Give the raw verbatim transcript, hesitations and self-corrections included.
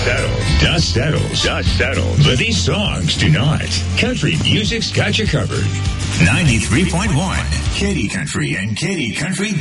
settles. Dust settles. Dust settles. But these songs do not. Country music's got you covered. ninety-three point one, Katy Country and Katy Country